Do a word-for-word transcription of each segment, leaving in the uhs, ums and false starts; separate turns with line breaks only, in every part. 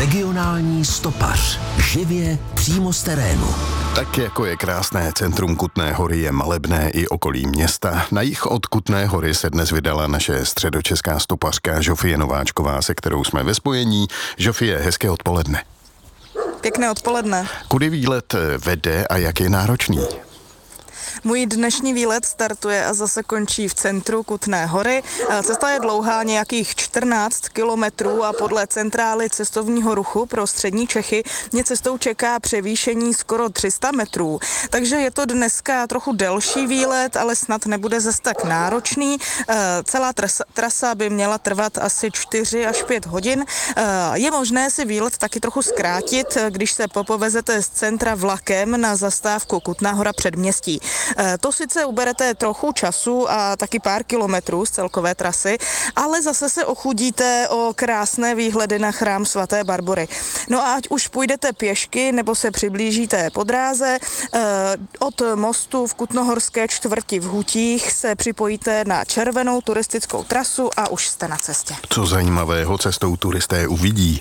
Regionální stopař. Živě přímo z terénu.
Tak jako je krásné centrum Kutné Hory, je malebné i okolí města. Na jih od Kutné Hory se dnes vydala naše středočeská stopařka Žofie Nováčková, se kterou jsme ve spojení. Žofie, hezké odpoledne.
Pěkné odpoledne.
Kudy výlet vede a jak je náročný?
Můj dnešní výlet startuje a zase končí v centru Kutné Hory. Cesta je dlouhá nějakých čtrnáct kilometrů a podle centrály cestovního ruchu pro střední Čechy mě cestou čeká převýšení skoro tři sta metrů. Takže je to dneska trochu delší výlet, ale snad nebude zas tak náročný. Celá trasa, trasa by měla trvat asi čtyři až pět hodin. Je možné si výlet taky trochu zkrátit, když se popovezete z centra vlakem na zastávku Kutná Hora předměstí. To sice uberete trochu času a taky pár kilometrů z celkové trasy, ale zase se ochudíte o krásné výhledy na chrám svaté Barbory. No a ať už půjdete pěšky nebo se přiblížíte po dráze, od mostu v kutnohorské čtvrti v Hutích se připojíte na červenou turistickou trasu a už jste na cestě.
Co zajímavého cestou turisté uvidí?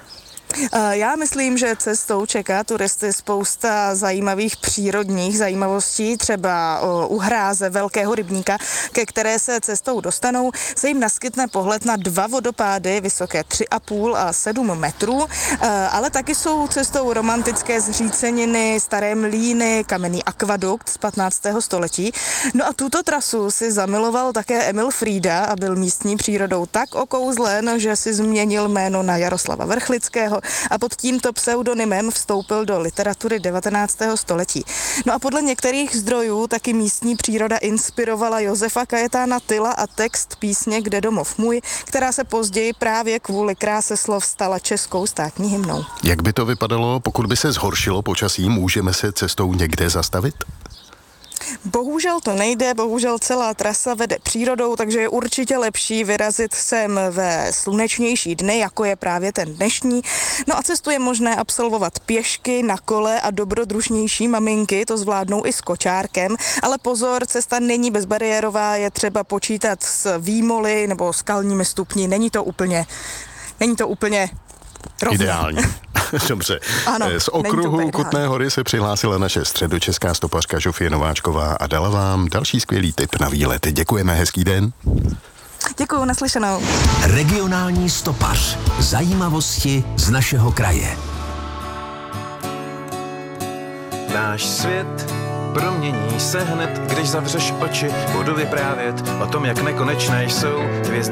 Já myslím, že cestou čeká turisty spousta zajímavých přírodních zajímavostí, třeba u hráze Velkého rybníka, ke které se cestou dostanou, se jim naskytne pohled na dva vodopády vysoké tři a půl a sedm metrů, ale taky jsou cestou romantické zříceniny, staré mlýny, kamenný akvadukt z patnáctého století. No a tuto trasu si zamiloval také Emil Frýda a byl místní přírodou tak okouzlen, že si změnil jméno na Jaroslava Vrchlického a pod tímto pseudonymem vstoupil do literatury devatenáctého století. No a podle některých zdrojů taky místní příroda inspirovala Josefa Kajetána Tyla a text písně Kde domov můj, která se později právě kvůli kráse slov stala českou státní hymnou.
Jak by to vypadalo, pokud by se zhoršilo počasí, můžeme se cestou někde zastavit?
Bohužel to nejde, bohužel celá trasa vede přírodou, takže je určitě lepší vyrazit sem ve slunečnější dny, jako je právě ten dnešní. No a cestu je možné absolvovat pěšky, na kole a dobrodružnější maminky to zvládnou i s kočárkem, ale pozor, cesta není bezbariérová, je třeba počítat s výmoly nebo skalními stupni, není to úplně, není to úplně rovně.
Ideální. Dobře.
Ano,
z okruhu Kutné Hory se přihlásila naše středočeská stopařka Žofie Nováčková a dala vám další skvělý tip na výlet. Děkujeme, hezký den.
Děkuju, naslyšenou.
Regionální stopař. Zajímavosti z našeho kraje.
Náš svět promění se hned, když zavřeš oči. Budu vyprávět o tom, jak nekonečné jsou hvězdy.